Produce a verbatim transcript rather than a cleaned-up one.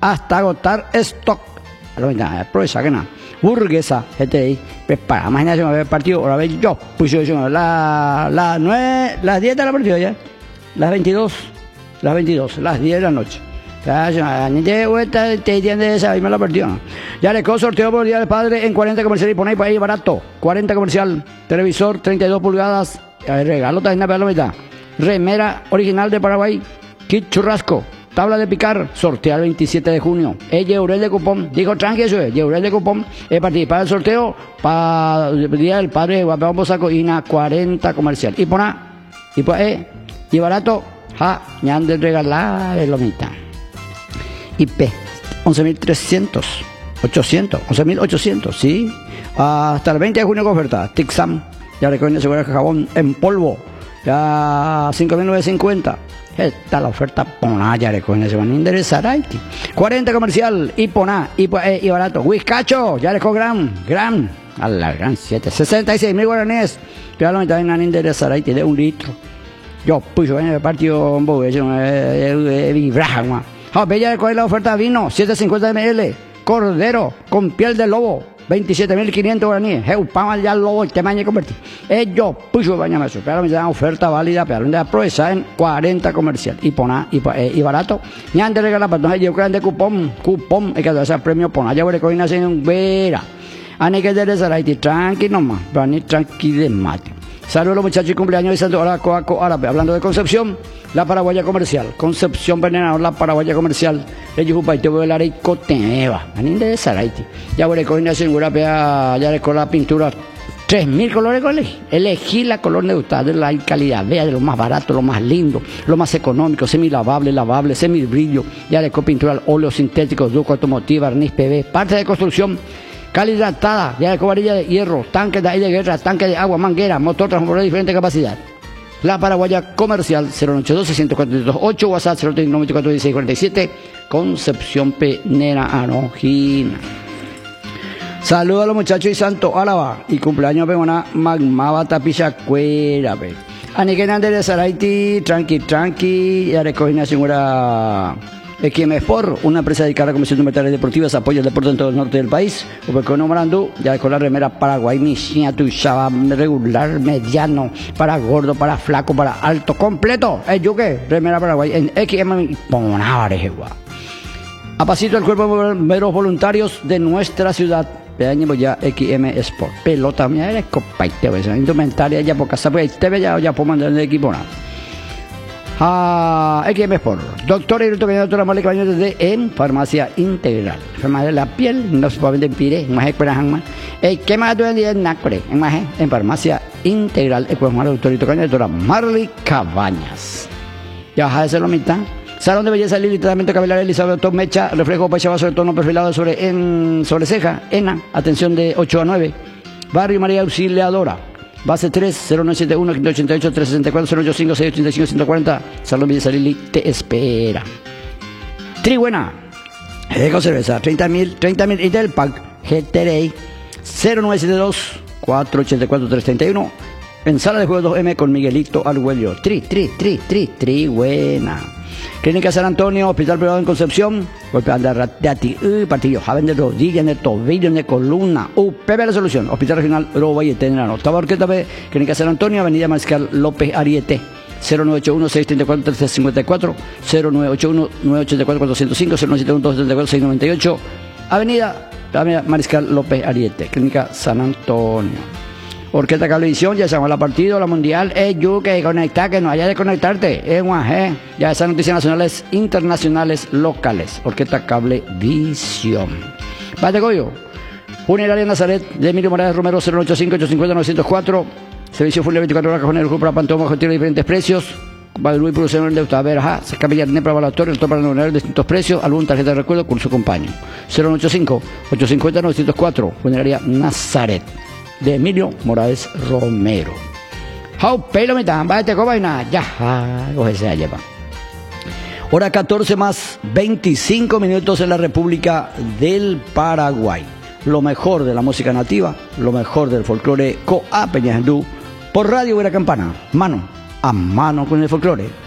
hasta agotar stock. Aprovecha que nada. Burguesa, gente ahí, prepara. Imagínate a ver el partido, ahora ver yo, pues yo, yo, la, la nueve, las diez de la partida ya, las veintidós, las veintidós, las diez de la noche. Ya, ni te vuelta, te entiende esa, y me la perdió. Ya le coso sorteo por el Día del Padre en cuarenta comercial y ponéis por ahí barato. cuarenta comercial, televisor treinta y dos pulgadas, regalo también para la mitad. Remera original de Paraguay, kit churrasco. Tabla de picar, sortea el veintisiete de junio. Es Yeurel de cupón. Dijo tranqui eso es, Yeurel de cupón. Es participar del sorteo para el Día del Padre. Vamos a coina cuarenta comercial. Y pona, y pues, eh, y barato, ja, ya han de regalar el lomita. I P, once mil trescientos, ochocientos, once mil ochocientos, sí. Hasta el veinte de junio con oferta. Tixam, ya recogen de seguridad jabón en polvo. Ya cinco mil novecientos cincuenta. Esta la oferta poná, ya recogen, se van a interesar ahí. cuarenta comercial y poná, y, eh, y barato. Whiskacho, ya recogen gran, gran, a la gran siete, sesenta y seis mil guaraníes. Ya lo van a interesar ahí, tiene un litro. Yo, pues yo en el partido, un poco, de vibraja, ma. Ah, bella recogen la oferta vino, setecientos cincuenta mililitros. Cordero, con piel de lobo. veintisiete mil quinientos guaraníes. Heu, pamal ya el lobo, el tamaño de convertir. Ellos, pucho, bañame eso. Pero me dan oferta válida, pero donde aprovecha en cuarenta comercial. Y poná, y, eh, y barato. Ni antes de regalar, pues entonces yo creo de cupón, cupón, hay que hacer premio poná. Ya voy a recoger una en vera. Ane que de ahí, tranqui nomás, van a tranqui de mate. Saludos a los muchachos y cumpleaños de Santo Ahora, Coaco Árabe. Hablando de Concepción, la Paraguaya Comercial. Concepción Venenador, la Paraguaya Comercial. Ellos un país te voy a hablar y coteneva. Anín de Saraiti. Ya voy a recoger una segura, ya con la pintura. Tres mil colores con elegí. Elegí la color neutral de la calidad. Vea de lo más barato, lo más lindo, lo más económico, semi-lavable, lavable, semi-brillo. Ya le con pintura al óleo sintético, duco automotiva, barniz P V, parte de construcción. Calidratada, ya de varilla de hierro, tanque de aire de guerra, tanque de agua, manguera, motor transformador de diferente capacidad. La Paraguaya Comercial cero ocho dos, seis cuatro dos ocho, WhatsApp cero tres nueve cuatro dieciséis cuarenta y siete, Concepción Penera Arojina. Saludos a los muchachos y Santo Álava y cumpleaños Pegona Magmaba Tapilla Cuera. Aniquenan de Saraiti, tranqui, tranqui, ya recogen la señora X M Sport, una empresa dedicada a la Comisión de Metales Deportivas, apoya el deporte en todo el norte del país. Ubecono Morandú, ya con la remera Paraguay, Mishia, Tuchaba, regular, mediano, para gordo, para flaco, para alto, completo. ¿Eh, yo qué? Remera Paraguay en X M Ponares, a pasito el cuerpo de bomberos voluntarios de nuestra ciudad. Pedaño ya X M Sport. Pelota, mira, eres copaite, esa indumentaria ya por casa, pues te ve ya, ya puedo mandar el equipo, ¿no? A X M Sport, doctora y doctora Mónica Baños de en Farmacia Integral. Farmacia de la piel, no se puede vender pire, más esperan más. ¿Qué más tú vendes en Nacre? En Farmacia Integral, el cual es doctora y doctora Marley Cabañas. Ya vas a hacer la mitad. Salón de belleza, Lili, tratamiento capilar, Elizabeth, top mecha, reflejo, pacha, sobre tono perfilado sobre, en, sobre ceja, ENA, atención de ocho a nueve. Barrio María Auxiliadora. Base tres, cero nueve siete uno, quinientos ochenta y ocho, trescientos sesenta y cuatro, cero ocho cinco, seiscientos ochenta y cinco, ciento cuarenta. Salón Belleza Lili te espera. Tribuena. Eco Cerveza, treinta mil, treinta mil. Y del pack G-Terey, cero nueve siete dos, cuatro ocho cuatro, tres tres uno. En Sala de Juegos dos M con Miguelito Argüello. Tri, tri, tri, tri, tri, buena. Clínica San Antonio, Hospital Privado en Concepción, golpe de ratiati, uh, partido, javen de rodilla, de tobillo, de columna, U P B la solución, Hospital Regional Roba y Etenano, octava Orquesta B, Clínica San Antonio, Avenida Mariscal López Ariete, cero nueve ocho uno, seis tres cuatro, tres cinco cuatro, cero nueve ocho uno, nueve ocho cuatro, cuatro cero cinco, cero nueve siete uno, dos siete cuatro, seis nueve ocho, Avenida, Avenida Mariscal López Ariete, Clínica San Antonio. Orquesta Cablevisión, ya se llama la partido, la mundial, es you que conectar, que no haya de conectarte, es guaje, ya esas noticias nacionales, internacionales, locales, Orquesta Cablevisión. Vaya Goyo, Funeraria Nazaret de Emilio Morales Romero, cero ocho cinco, ocho cinco cero, nueve cero cuatro, servicio funerario veinticuatro horas, cajonero, grupo para Pantoma, objetivo de diferentes precios, Valluy, producción de Ustaver, ajá, se cambia el para laboratorio, el top para numerar distintos precios, algún tarjeta de recuerdo, curso compañero, cero ocho cinco, ocho cinco cero, nueve cero cuatro, Funeraria Nazaret de Emilio Morales Romero. How pelo me tan, vaya te cobaina, ya, coge se lleva. Hora catorce más veinticinco minutos en la República del Paraguay. Lo mejor de la música nativa, lo mejor del folclore Coa Peñajendú, por Radio Vera Campana, mano a mano con el folclore.